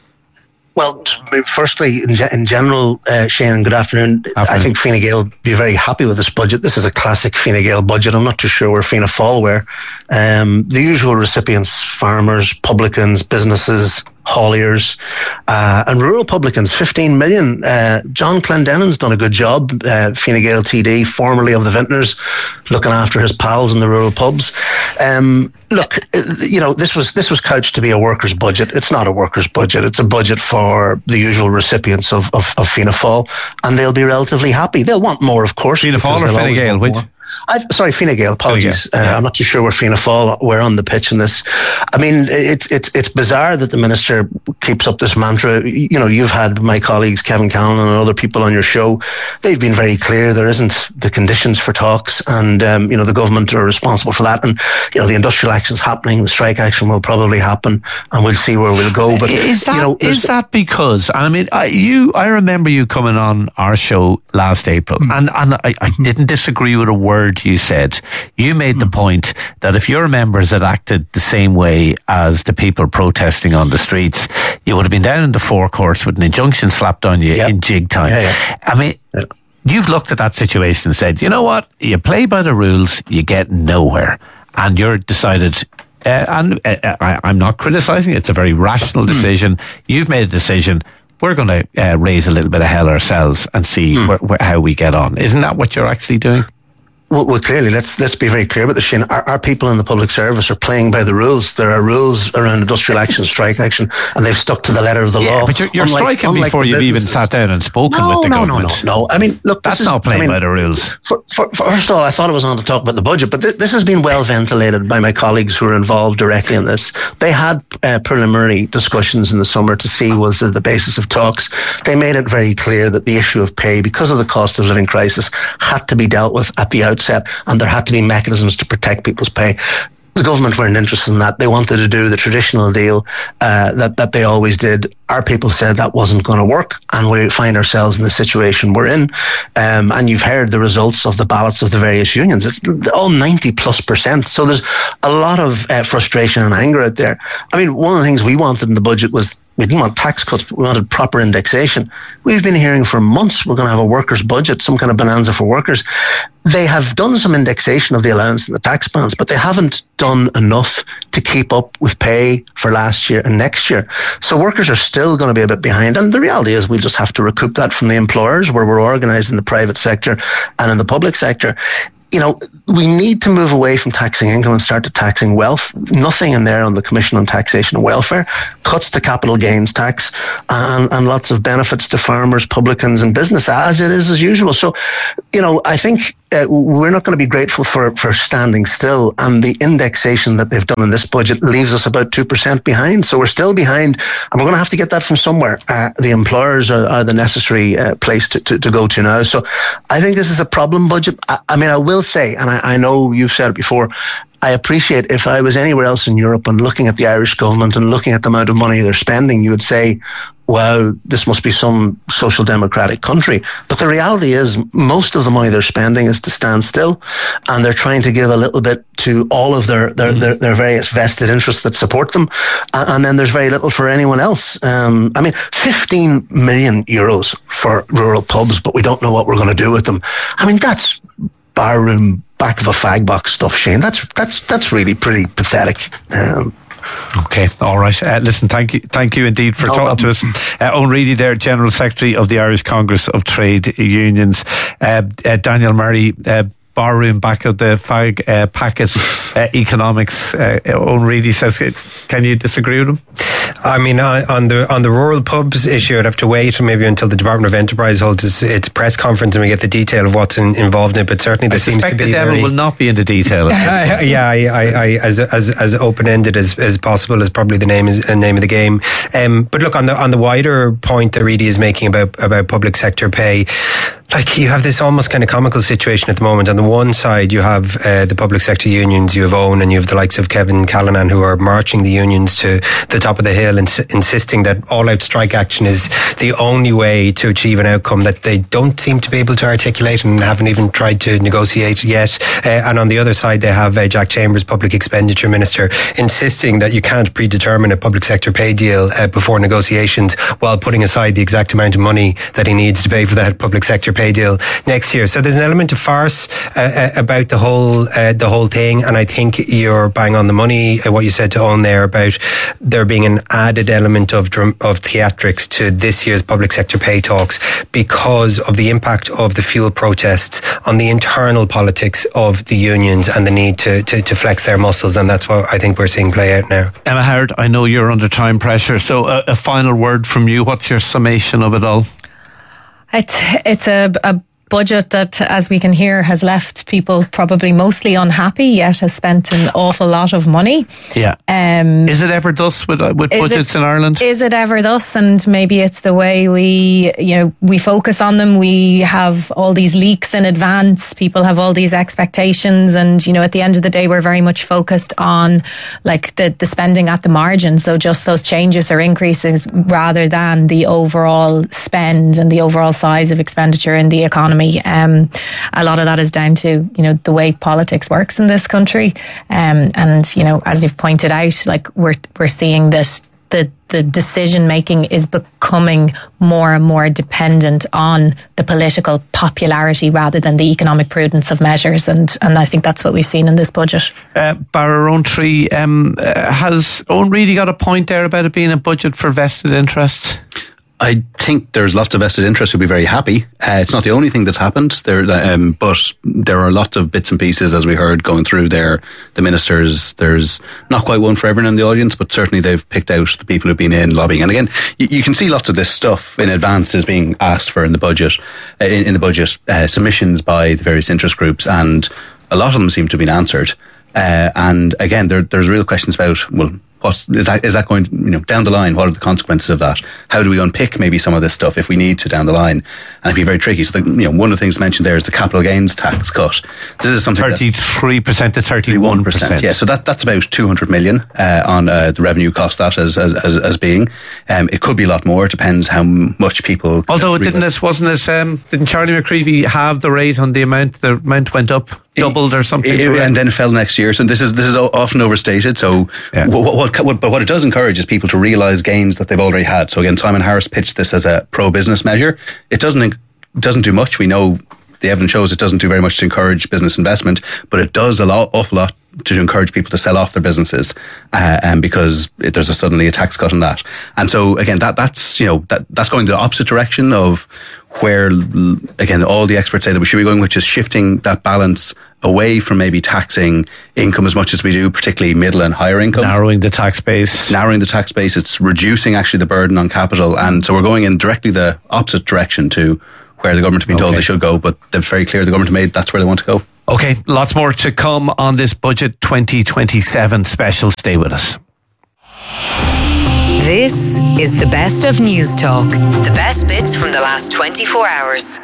Well, firstly, in, in general, uh, Shane, good afternoon. afternoon. I think Fine Gael will be very happy with this budget. This is a classic Fine Gael budget. I'm not too sure where Fianna Fáil were. Um, the usual recipients: farmers, publicans, businesses, hauliers, uh, and rural publicans, fifteen million. Uh, John Clendenin's done a good job, uh, Fine Gael T D, formerly of the Vintners, looking after his pals in the rural pubs. Um, look, you know, this was this was couched to be a workers' budget. It's not a workers' budget. It's a budget for the usual recipients of, of, of Fianna Fáil, and they'll be relatively happy. They'll want more, of course. Fianna Fáil or Fine Gael, which? I've, sorry, Fine Gael, apologies. Uh, yeah. I'm not too sure where Fianna Fáil were on the pitch in this. I mean, it's it's it's bizarre that the minister keeps up this mantra. You know, you've had my colleagues, Kevin Callan and other people on your show. They've been very clear there isn't the conditions for talks, and, um, you know, the government are responsible for that. And, you know, the industrial action's happening, the strike action will probably happen, and we'll see where we'll go. But, is that, you know, is that because, I mean, I, you, I remember you coming on our show last April, mm. and, and I, I didn't disagree with a word you said. You made the point that if your members had acted the same way as the people protesting on the streets, you would have been down in the forecourts with an injunction slapped on you yep. in jig time. Yeah, yeah. I mean, yep. you've looked at that situation and said, you know what, you play by the rules, you get nowhere. And you're decided, uh, and uh, I, I'm not criticising it, it's a very rational decision. Mm. You've made a decision, we're going to uh, raise a little bit of hell ourselves and see hmm. where, where, how we get on. Isn't that what you're actually doing? Well, well, clearly, let's let's be very clear about this, Shane. Our, our people in the public service are playing by the rules. There are rules around industrial action, strike action, and they've stuck to the letter of the yeah, law. But you're, you're unlike, striking unlike before you've even sat down and spoken no, with the no, government. No, no, no, I mean, look, that's is, not playing I mean, by the rules. For, for, for, first of all, I thought it was on to talk about the budget, but th- this has been well ventilated by my colleagues who are involved directly in this. They had uh, preliminary discussions in the summer to see was there the basis of talks. They made it very clear that the issue of pay, because of the cost of living crisis, had to be dealt with at the outset, and there had to be mechanisms to protect people's pay. The government weren't interested in that. They wanted to do the traditional deal uh, that, that they always did. Our people said that wasn't going to work, and we find ourselves in the situation we're in. Um, and you've heard the results of the ballots of the various unions. It's all ninety plus percent. So there's a lot of uh, frustration and anger out there. I mean, one of the things we wanted in the budget was we didn't want tax cuts, but we wanted proper indexation. We've been hearing for months we're going to have a workers' budget, some kind of bonanza for workers. They have done some indexation of the allowance and the tax bands, but they haven't done enough to keep up with pay for last year and next year. So workers are still going to be a bit behind. And the reality is we'll just have to recoup that from the employers, where we're organised in the private sector and in the public sector. You know, we need to move away from taxing income and start to taxing wealth. Nothing in there on the Commission on Taxation and Welfare. Cuts to capital gains tax and, and lots of benefits to farmers, publicans and business, as it is as usual. So, you know, I think uh, we're not going to be grateful for, for standing still. And the indexation that they've done in this budget leaves us about two percent behind. So we're still behind, and we're going to have to get that from somewhere. Uh, the employers are, are the necessary uh, place to, to, to go to now. So I think this is a problem budget. I, I mean, I will say, and I, I know you've said it before, I appreciate if I was anywhere else in Europe and looking at the Irish government and looking at the amount of money they're spending, you would say, wow, this must be some social democratic country. But the reality is most of the money they're spending is to stand still, and they're trying to give a little bit to all of their, their, mm. their, their various vested interests that support them. And then there's very little for anyone else. Um, I mean, fifteen million euros for rural pubs, but we don't know what we're going to do with them. I mean, that's barroom, back of a fag box stuff, Shane. That's that's that's really pretty pathetic. Um, Okay, all right. Uh, listen, thank you, thank you indeed for no talking problem. to us. Uh, Owen Reedy, there, General Secretary of the Irish Congress of Trade Unions. Uh, uh, Daniel Murray, uh, barroom, back of the fag uh, packets, uh, economics. Uh, Owen Reedy says, can you disagree with him? I mean, on the on the rural pubs issue, I'd have to wait maybe until the Department of Enterprise holds its, its press conference and we get the detail of what's in, involved in it. But certainly, there I seems to be the devil very, will not be in the detail. uh, yeah, I, I, I, as as as open ended as, as possible is probably the name is uh, name of the game. Um, but look, on the on the wider point that Reedy is making about about public sector pay, like you have this almost kind of comical situation at the moment. On the one side, you have uh, the public sector unions, you have Owen, and you have the likes of Kevin Callanan, who are marching the unions to the top of the hill and ins- insisting that all-out strike action is the only way to achieve an outcome that they don't seem to be able to articulate and haven't even tried to negotiate yet. Uh, and on the other side, they have uh, Jack Chambers, Public Expenditure Minister, insisting that you can't predetermine a public sector pay deal uh, before negotiations, while putting aside the exact amount of money that he needs to pay for that public sector pay deal next year. So there's an element of farce uh, about the whole uh, the whole thing, and I think you're bang on the money uh, what you said to Owen there about there being an added element of drum, of theatrics to this year's public sector pay talks because of the impact of the fuel protests on the internal politics of the unions and the need to, to, to flex their muscles, and that's what I think we're seeing play out now. Emma Howard, I know you're under time pressure, so a, a final word from you. What's your summation of it all? It's it's a, a budget that, as we can hear, has left people probably mostly unhappy, yet has spent an awful lot of money. Yeah. Um, is it ever thus with, with budgets it, in Ireland? Is it ever thus? And maybe it's the way we, you know, we focus on them. We have all these leaks in advance. People have all these expectations, and you know, at the end of the day, we're very much focused on like the the spending at the margin. So just those changes or increases, rather than the overall spend and the overall size of expenditure in the economy. Um, a lot of that is down to, you know, the way politics works in this country. Um, and, you know, as you've pointed out, like we're, we're seeing that the, the decision making is becoming more and more dependent on the political popularity rather than the economic prudence of measures. And, and I think that's what we've seen in this budget. Uh, Barra Rowntree, um, uh, has Owen Reedy got a point there about it being a budget for vested interests? I think there's lots of vested interest who'll be very happy. Uh, it's not the only thing that's happened there, um, but there are lots of bits and pieces, as we heard, going through there. The ministers, there's not quite one for everyone in the audience, but certainly they've picked out the people who've been in lobbying. And again, you, you can see lots of this stuff in advance is being asked for in the budget, uh, in, in the budget uh, submissions by the various interest groups, and a lot of them seem to have been answered. Uh, and again, there, there's real questions about, well, What is that? Is that going, you know, down the line? What are the consequences of that? How do we unpick maybe some of this stuff if we need to down the line? And it'd be very tricky. So, the, you know, one of the things mentioned there is the capital gains tax cut. This is something thirty-three percent to thirty-one percent. Yeah, so that that's about two hundred million uh, on uh, the revenue cost that as as as, as being. Um, it could be a lot more. It depends how much people. Although it didn't, it wasn't as um, didn't Charlie McCreevy have the rate on the amount? The amount went up. Doubled or something, it, it, and then it fell next year. So this is this is often overstated. So yeah. what, what, what, but what it does encourage is people to realise gains that they've already had. So again, Simon Harris pitched this as a pro-business measure. It doesn't doesn't do much. We know the evidence shows it doesn't do very much to encourage business investment, but it does a lot, awful lot to encourage people to sell off their businesses, uh, and because it, there's a, suddenly a tax cut on that. And so again, that that's you know that that's going the opposite direction of where, again, all the experts say that we should be going, which is shifting that balance away from maybe taxing income as much as we do, particularly middle and higher income. Narrowing the tax base. It's narrowing the tax base. It's reducing actually the burden on capital. And so we're going in directly the opposite direction to where the government have been okay. told they should go, but they're very clear the government made that's where they want to go. Okay, lots more to come on this Budget twenty twenty-seven special. Stay with us. This is the best of News Talk. The best bits from the last twenty-four hours.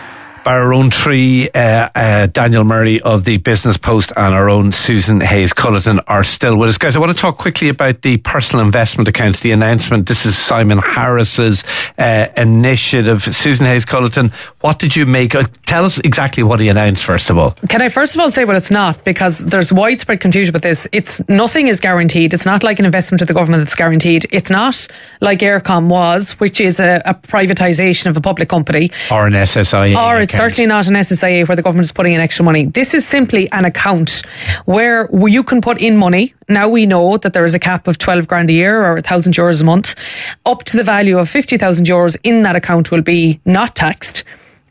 By our own three, uh, uh, Daniel Murray of the Business Post and our own Susan Hayes-Culleton are still with us. Guys, I want to talk quickly about the personal investment accounts, the announcement. This is Simon Harris's uh, initiative. Susan Hayes-Culleton, what did you make? Uh, tell us exactly what he announced, first of all. Can I first of all say what it's not? Because there's widespread confusion about this. It's nothing is guaranteed. It's not like an investment of the government that's guaranteed. It's not like Eircom was, which is a, a privatisation of a public company. Or an S S I A. Or it's certainly not an S S I A where the government is putting in extra money. This is simply an account where you can put in money. Now we know that there is a cap of twelve grand a year or one thousand euros a month. Up to the value of fifty thousand euros in that account will be not taxed.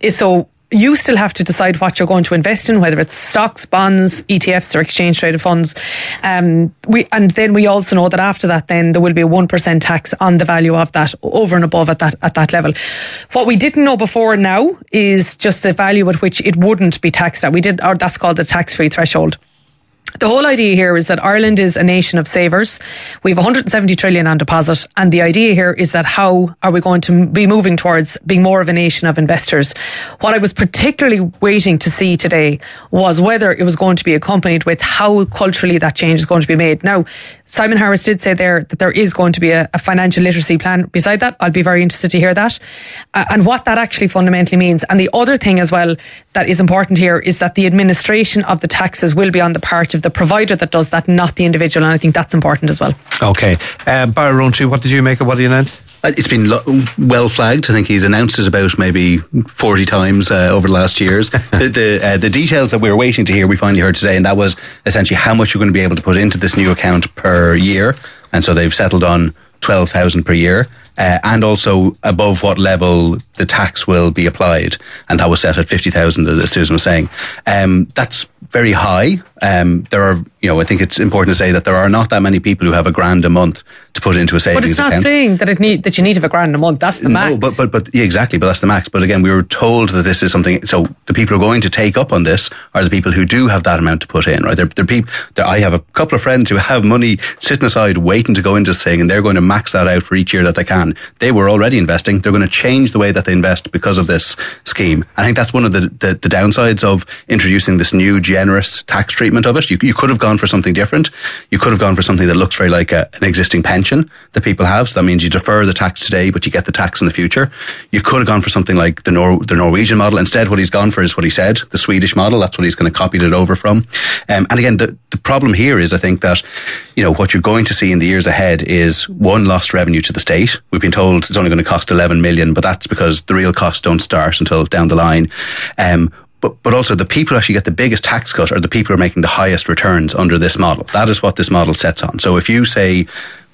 So you still have to decide what you're going to invest in, whether it's stocks, bonds, E T Fs or exchange traded funds. Um, we and then we also know that after that, then there will be a one percent tax on the value of that over and above at that at that level. What we didn't know before now is just the value at which it wouldn't be taxed at. We did, or that's called the tax-free threshold. The whole idea here is that Ireland is a nation of savers. We have one hundred seventy trillion on deposit, and the idea here is that how are we going to be moving towards being more of a nation of investors? What I was particularly waiting to see today was whether it was going to be accompanied with how culturally that change is going to be made. Now, Simon Harris did say there that there is going to be a, a financial literacy plan beside that. I'll be very interested to hear that uh, and what that actually fundamentally means. And the other thing as well that is important here is that the administration of the taxes will be on the part of the provider that does that, not the individual, and I think that's important as well. Okay. Um, Barry Rowntree, what did you make of what he announced? It's been lo- well flagged. I think he's announced it about maybe forty times uh, over the last years. the the, uh, the details that we were waiting to hear, we finally heard today, and that was essentially how much you're going to be able to put into this new account per year. And so they've settled on twelve thousand per year, uh, and also above what level the tax will be applied. And that was set at fifty thousand, as Susan was saying. Um, that's very high. Um, there are, you know, I think it's important to say that there are not that many people who have a grand a month to put into a savings account. But it's not account. saying that it need that you need to have a grand a month. That's the max. No, but but but yeah, exactly. But that's the max. But again, we were told that this is something. So the people who are going to take up on this are the people who do have that amount to put in, right? They're, they're people. They're, I have a couple of friends who have money sitting aside waiting to go into this thing, and they're going to max that out for each year that they can. They were already investing. They're going to change the way that they invest because of this scheme. I think that's one of the the, the downsides of introducing this new generous tax treatment of it. You, you could have gone for something different. You could have gone for something that looks very like a, an existing pension that people have. So that means you defer the tax today, but you get the tax in the future. You could have gone for something like the, Nor- the Norwegian model. Instead, what he's gone for is what he said, the Swedish model. That's what he's kind of copied it over from. Um, and again, the, the problem here is I think that, you know, what you're going to see in the years ahead is one, lost revenue to the state. We've been told it's only going to cost eleven million, but that's because the real costs don't start until down the line. Um, But, but also the people who actually get the biggest tax cut are the people who are making the highest returns under this model. That is what this model sets on. So if you say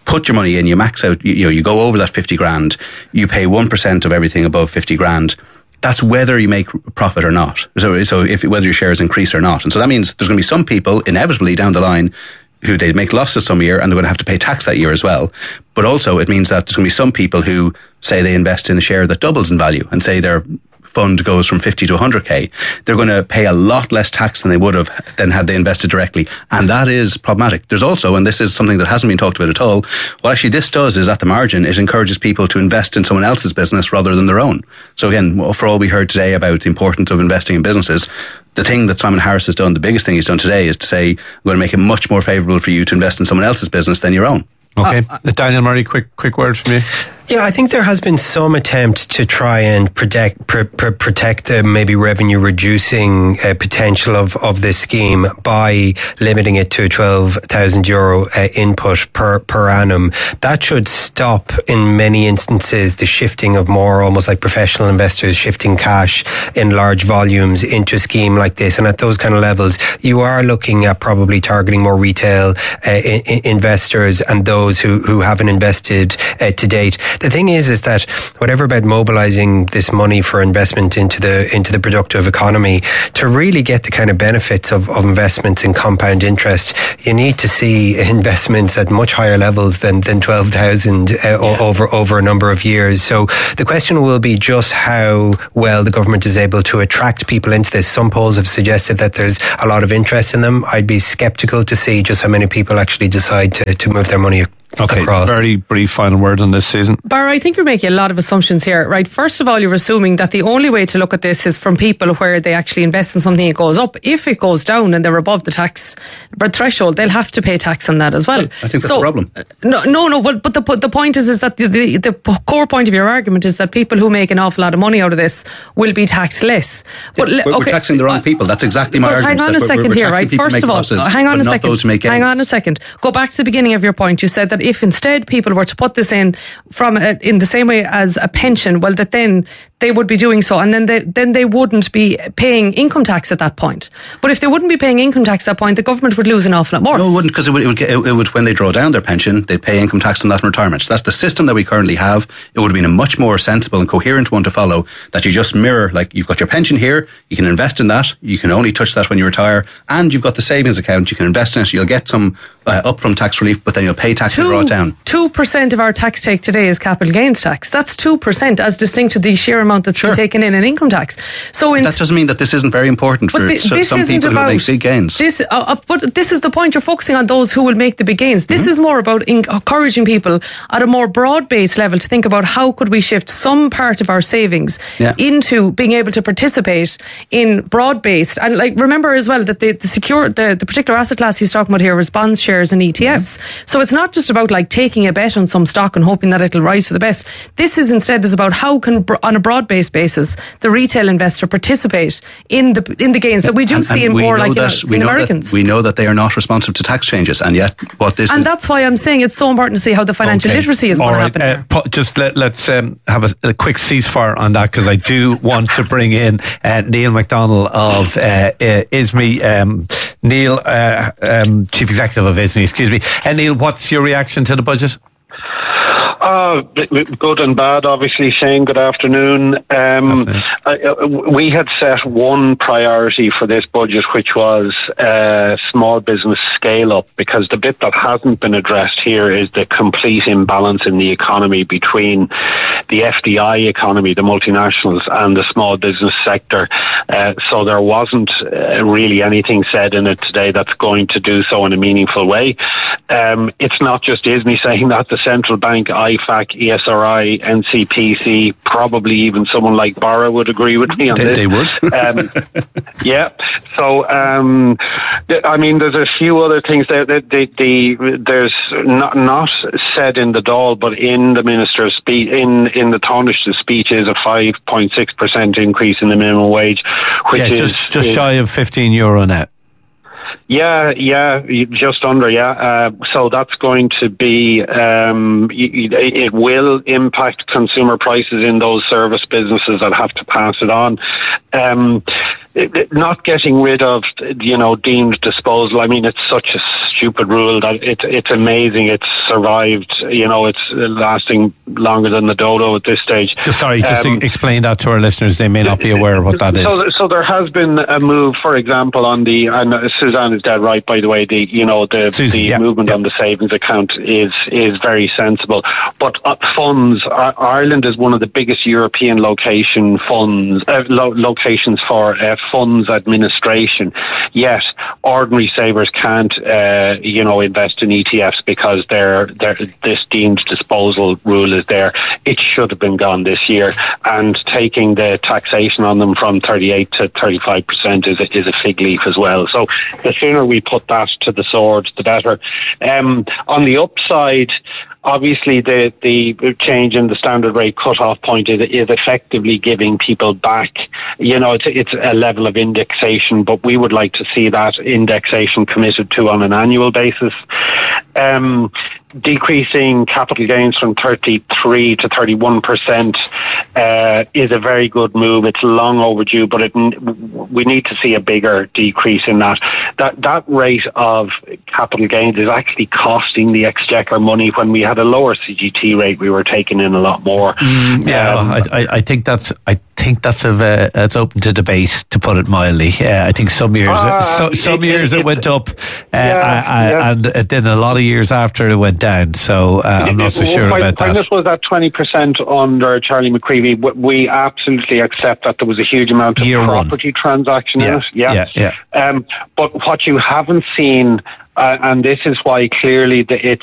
put your money in, you max out, you, you know, you go over that fifty grand, you pay one percent of everything above fifty grand. That's whether you make profit or not. So, so if whether your shares increase or not. And so that means there's going to be some people inevitably down the line who they make losses some year and they're going to have to pay tax that year as well. But also it means that there's going to be some people who say they invest in a share that doubles in value and say their fund goes from fifty to one hundred K. They're going to pay a lot less tax than they would have than had they invested directly. And that is problematic. There's also, and this is something that hasn't been talked about at all, what actually this does is at the margin, it encourages people to invest in someone else's business rather than their own. So again, for all we heard today about the importance of investing in businesses, the thing that Simon Harris has done, the biggest thing he's done today is to say, I'm going to make it much more favourable for you to invest in someone else's business than your own. Okay. Uh, Daniel Murray, quick quick word from you. Yeah, I think there has been some attempt to try and protect pr- pr- protect the maybe revenue reducing uh, potential of, of this scheme by limiting it to twelve thousand euro uh, input per, per annum. That should stop in many instances the shifting of more almost like professional investors shifting cash in large volumes into a scheme like this. And at those kind of levels, you are looking at probably targeting more retail uh, I- investors and those who, who haven't invested uh, to date. The thing is, is that whatever about mobilising this money for investment into the into the productive economy, to really get the kind of benefits of, of investments in compound interest, you need to see investments at much higher levels than than twelve thousand uh, yeah. over over a number of years. So the question will be just how well the government is able to attract people into this. Some polls have suggested that there's a lot of interest in them. I'd be sceptical to see just how many people actually decide to, to move their money Okay, across. Very brief final word on this, Susan. Bar, I think you're making a lot of assumptions here, right? First of all, you're assuming that the only way to look at this is from people where they actually invest in something, it goes up. If it goes down and they're above the tax threshold, they'll have to pay tax on that as well. I think that's so, the problem. No, no, no. But, but the the point is, is that the, the the core point of your argument is that people who make an awful lot of money out of this will be taxed less. But yeah, we're, okay, we're taxing the wrong uh, people. That's exactly my argument. Hang on a we're, second we're here, right? First of all, losses, hang on a second. Hang on a second. Go back to the beginning of your point. You said that if instead people were to put this in from a, in the same way as a pension, well, that then they would be doing so, and then they then they wouldn't be paying income tax at that point. But if they wouldn't be paying income tax at that point, the government would lose an awful lot more. No, it wouldn't, because it would, it would, it would when they draw down their pension, they'd pay income tax on that in retirement. That's the system that we currently have. It would have been a much more sensible and coherent one to follow, that you just mirror, like, you've got your pension here, you can invest in that, you can only touch that when you retire, and you've got the savings account, you can invest in it, you'll get some uh, upfront tax relief, but then you'll pay tax to draw it down. two percent of our tax take today is capital gains tax. That's two percent as distinct to the sheer amount that's sure. been taken in in income tax. So in that doesn't mean that this isn't very important for the, so, some people about, who make big gains. This, uh, uh, but this is the point, you're focusing on those who will make the big gains. This mm-hmm. is more about encouraging people at a more broad-based level to think about how could we shift some part of our savings yeah. into being able to participate in broad-based. And like, remember as well that the, the secure, the, the particular asset class he's talking about here is bonds, shares and E T Fs. Mm-hmm. So it's not just about like taking a bet on some stock and hoping that it'll rise for the best. This is instead is about how can, on a broad-based basis, the retail investor participate in the in the gains that we do and, see and in more like that, you know, in Americans. That, we know that they are not responsive to tax changes, and yet what this... And that's why I'm saying it's so important to see how the financial okay. literacy is All going right. to happen. Uh, just let, let's um, have a, a quick ceasefire on that, because I do want to bring in uh, Neil McDonald of uh, uh, I S M E. Um, Neil, uh, um, Chief Executive of I S M E, excuse me. And Neil, what's your reaction to the budget? Uh, good and bad, obviously. Shane, good afternoon. Um, I, uh, we had set one priority for this budget, which was uh, small business scale up, because the bit that hasn't been addressed here is the complete imbalance in the economy between the F D I economy, the multinationals, and the small business sector. Uh, so there wasn't uh, really anything said in it today that's going to do so in a meaningful way. Um, it's not just I S M E saying that. The central bank, I FAC, E S R I, N C P C, probably even someone like Barra would agree with me on they, this. They would. um, yeah. So, um, th- I mean, there's a few other things there. The, the, the, there's not, not said in the Dáil, but in the minister's speech, in, in the Taoiseach's speech, is a five point six percent increase in the minimum wage, which yeah, is just, just is, shy of fifteen euro net. Yeah, yeah, just under, yeah. Uh, so that's going to be, um, it, it will impact consumer prices in those service businesses that have to pass it on. Um, not getting rid of, you know, deemed disposal. I mean, it's such a stupid rule that it, it's amazing it's survived. You know, it's lasting longer than the dodo at this stage. Just, sorry, just um, explain that to our listeners. They may not be aware of what that is. So, so there has been a move, for example, on the, and Suzanne is dead right, by the way, the, you know, the, Susan, the yeah, movement yeah. on the savings account is, is very sensible. But uh, funds, uh, Ireland is one of the biggest European location funds, uh, lo- locations for uh, funds administration. Yet ordinary savers can't, uh, you know, invest in E T Fs because they're, they're, this deemed disposal rule is there. It should have been gone this year, and taking the taxation on them from thirty-eight to thirty-five percent is a, is a fig leaf as well. So the sooner we put that to the sword, the better. Um, on the upside, obviously, the, the change in the standard rate cut-off point is, is effectively giving people back. You know, it's, it's a level of indexation, but we would like to see that indexation committed to on an annual basis. Um, decreasing capital gains from thirty-three to thirty-one percent uh, is a very good move. It's long overdue, but it, we need to see a bigger decrease in that. That that rate of capital gains is actually costing the Exchequer money. When we had a lower C G T rate, we were taking in a lot more. Mm, yeah, um, I, I think that's I think that's a it's open to debate, to put it mildly. Uh, I think some years uh, so, some it, years it, it went up, uh, yeah, I, I, yeah. and then a lot of years after it went down. So uh, I'm not so sure when, about that. When this was at twenty percent under Charlie McCreevy, we absolutely accept that there was a huge amount of Year property one. transaction yeah, in it. Yeah, yeah, yeah. Um, but what you haven't seen, Uh, and this is why clearly the, it's